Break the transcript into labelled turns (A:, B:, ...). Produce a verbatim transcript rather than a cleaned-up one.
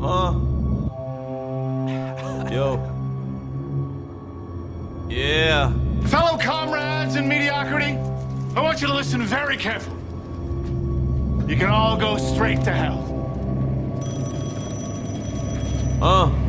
A: Uh. Yo. Yeah.
B: Fellow comrades in mediocrity, I want you to listen very carefully. You can all go straight to hell.
A: Uh.